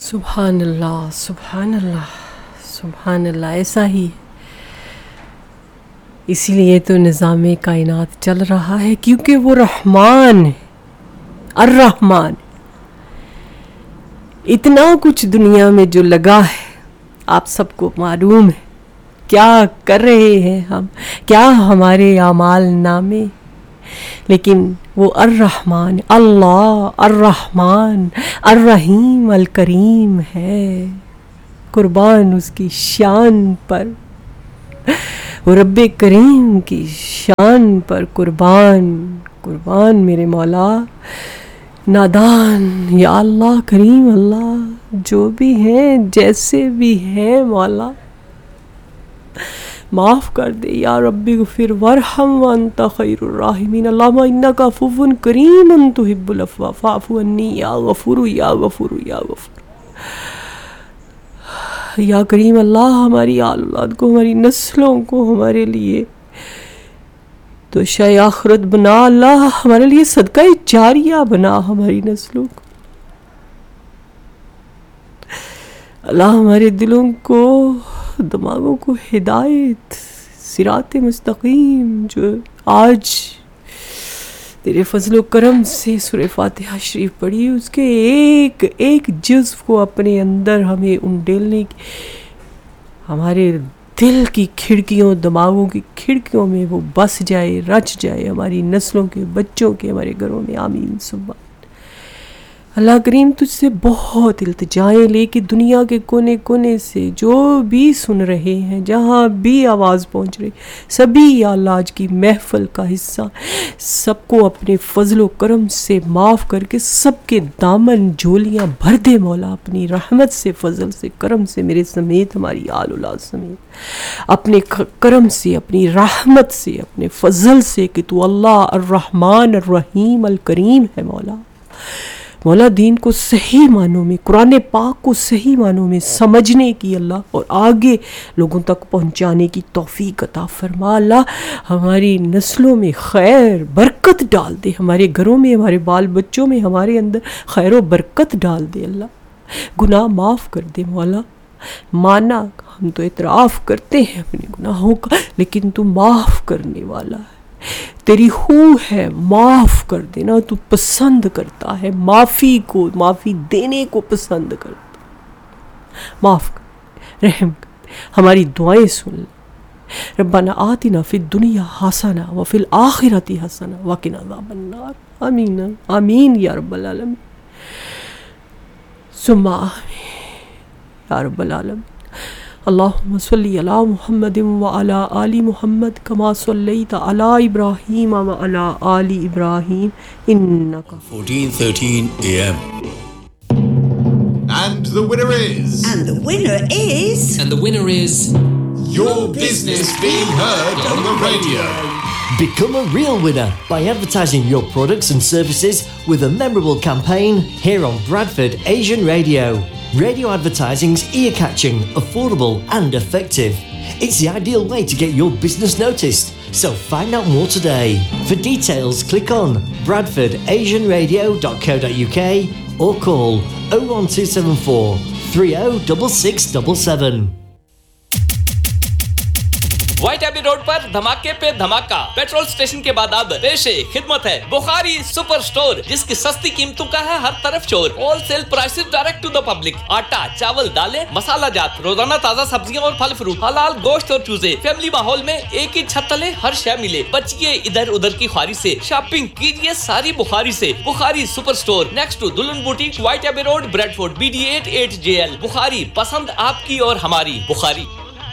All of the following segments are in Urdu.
سبحان اللہ سبحان اللہ سبحان اللہ. ایسا ہی اسی لیے تو نظام کائنات چل رہا ہے، کیونکہ وہ رحمان ہے، الرحمن. اتنا کچھ دنیا میں جو لگا ہے آپ سب کو معلوم ہے، کیا کر رہے ہیں ہم، کیا ہمارے اعمال نامے، لیکن وہ الرحمن، اللہ الرحمن الرحیم الکریم ہے. قربان اس کی شان پر، وہ رب کریم کی شان پر قربان. قربان میرے مولا نادان، یا اللہ کریم اللہ، جو بھی ہیں جیسے بھی ہیں مولا معاف کر دے. یا ربی غفر وارحم وانت خیر الراحمین. اللہم انک عفو کریم تحب العفو فاعف عنی یا غفور یا غفور یا غفور. یا کریم اللہ، ہماری آل اولاد کو، ہماری نسلوں کو ہمارے لیے تو شاہ آخرت بنا. اللہ ہمارے لیے صدقہ جاریہ بنا ہماری نسلوں کو. اللہ ہمارے دلوں کو، دماغوں کو ہدایت صراط مستقیم، جو آج تیرے فضل و کرم سے سورہ فاتحہ شریف پڑھی، اس کے ایک ایک جزو کو اپنے اندر ہمیں انڈیلنے کی، ہمارے دل کی کھڑکیوں، دماغوں کی کھڑکیوں میں وہ بس جائے، رچ جائے، ہماری نسلوں کے بچوں کے ہمارے گھروں میں. آمین سبحان. اللہ کریم تجھ سے بہت التجائیں لے کے دنیا کے کونے کونے سے جو بھی سن رہے ہیں، جہاں بھی آواز پہنچ رہی، سبھی یا اللہ آج کی محفل کا حصہ، سب کو اپنے فضل و کرم سے معاف کر کے سب کے دامن جھولیاں بھر دے مولا، اپنی رحمت سے، فضل سے، کرم سے، میرے سمیت ہماری آل اولاد سمیت، اپنے کرم سے، اپنی رحمت سے، اپنے فضل سے، کہ تو اللہ الرحمن الرحیم الکریم ہے مولا. مولا دین کو صحیح معنوں میں، قرآن پاک کو صحیح معنوں میں سمجھنے کی اللہ اور آگے لوگوں تک پہنچانے کی توفیق عطا فرما. اللہ ہماری نسلوں میں خیر برکت ڈال دے، ہمارے گھروں میں، ہمارے بال بچوں میں، ہمارے اندر خیر و برکت ڈال دے. اللہ گناہ معاف کر دے مولا. مانا ہم تو اعتراف کرتے ہیں اپنے گناہوں کا، لیکن تو معاف کرنے والا ہے، تیری خو ہے، معاف کر دینا. تو پسند کرتا ہے معافی کو، معافی دینے کو پسند کرتا. معاف کر، رحم کر، ہماری دعائیں سن لے. ربنا آتنا فی الدنیا حسنہ وفی الآخرۃ حسنہ وقنا عذاب النار. آمین آمین یا رب العالمین ثم آمین یا رب العالمین. اللہم صلی علی محمد وعلی آل محمد کما صلیت علی ابراہیم وعلی آل ابراہیم انک 14:13 AM. And the winner is... And the winner is... And the winner is... Your business being heard on the radio. Become a real winner by advertising your products and services with a memorable campaign here on Bradford Asian Radio. Radio advertising's ear-catching, affordable and effective. It's the ideal way to get your business noticed. So find out more today. For details, click on bradfordasianradio.co.uk or call 01274 306677. White Abbey road پر دھماکے پہ دھماکہ، پیٹرول اسٹیشن کے بعد اب پیش خدمت ہے بخاری سپر سٹور، جس کی سستی قیمتوں کا ہے ہر طرف شور. Whole cell prices direct to the public. آٹا، چاول، دالیں، مسالہ جات، روزانہ تازہ سبزیاں اور پھل فروٹ، حلال گوشت اور چوزے. فیملی ماحول میں ایک ہی چھت تلے ہر شے ملے. بچیے ادھر ادھر کی خواری سے، شاپنگ کیجیے ساری بخاری سے. بخاری سپر سٹور نیکسٹ ٹو دلہن boutique, white Abbey road, Bradford, BD88JL. بخاری، پسند آپ کی اور ہماری. بخاری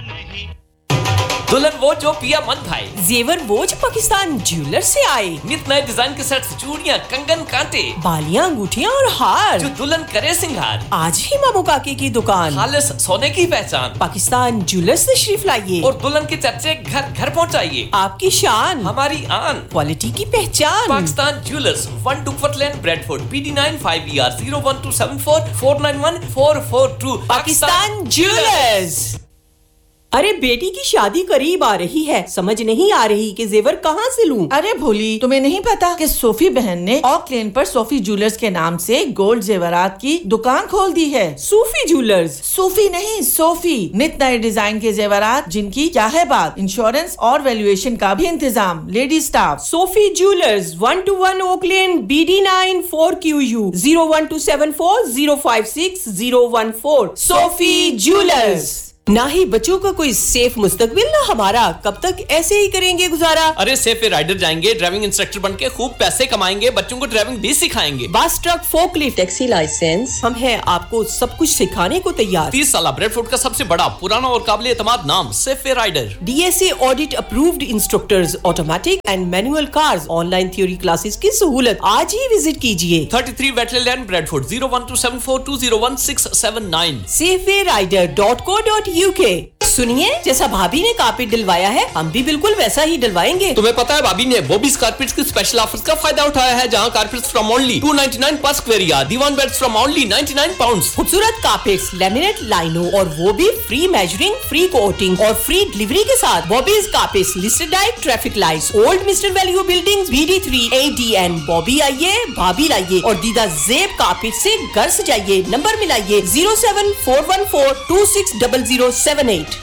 دلہن وہ جو پیا من بھائی، زیور وہ جو پاکستان جیولر سے آئے. نت نئے ڈیزائن کے سیٹس، چوڑیاں، کنگن، کانٹے، بالیاں، انگوٹھیاں اور ہار، جو دلہن کرے سنگھار. آج ہی مامو کاکے کی دکان، خالص سونے کی پہچان. پاکستان جیولر سے تشریف لائیے اور دلہن کے چرچے گھر گھر پہنچائیے. آپ کی شان، ہماری آن، کوالٹی کی پہچان. پاکستان جیولرز، 1 ڈکفٹ لین، Bradford, BD9 5ER 01274 491 442. Pakistan jewellers. अरे बेटी की शादी करीब आ रही है, समझ नहीं आ रही कि जेवर कहाँ से लूं। अरे भोली, तुम्हें नहीं पता कि सोफी बहन ने ऑक लेन पर सोफी ज्वेलर्स के नाम से गोल्ड जेवरात की दुकान खोल दी है। सूफी ज्वेलर्स? सूफी नहीं, सोफी। नित नए डिजाइन के जेवरात जिनकी क्या है बात, इंश्योरेंस और वैल्यूएशन का भी इंतजाम, lady staff. Sophie jewellers 121 okay लेन BD9 4QU 01274056014। Sophie jewellers. ना ही बच्चों का कोई सेफ मुस्तकबिल ना हमारा, कब तक ऐसे ही करेंगे गुजारा। अरे सेफ राइडर जाएंगे, ड्राइविंग इंस्ट्रक्टर बन के खूब पैसे कमाएंगे, बच्चों को ड्राइविंग भी सिखाएंगे। Bus truck, forklift, taxi licence, हम हैं आपको सब कुछ सिखाने को तैयार। 30 साल ब्रेडफोर्ड का सबसे बड़ा, पुराना और काबिल एतमाद नाम safe rider. DSA audit approved instructors, automatic and manual cars, online theory classes की सहूलत। आज ही विजिट कीजिए। 33 वेटले लैंड, ब्रेडफोर्ड 01274201679। safearider.co.uk। सुनिए, जैसा भाभी ने कारपेट दिलवाया है, हम भी बिल्कुल वैसा ही दिलवाएंगे। तुम्हें पता है भाभी ने बॉबीज कारपेट्स की स्पेशल ऑफर्स का फायदा उठाया है, जहां कारपेट्स फ्रॉम ओनली 299 पर square yard, Diwan beds from only 99 pounds. खूबसूरत कारपेट्स, लैमिनेट लाइनों और वो भी फ्री मेजरिंग, फ्री कोटिंग और फ्री डिलीवरी के साथ। Bobby's carpets, listed diet, traffic lights, old mister value buildings, BD3 ADN। Bobby आइए, भाभी लाइए और दीदा जेब कारपेट से घर सजाइए। नंबर मिलाइए 07414260078।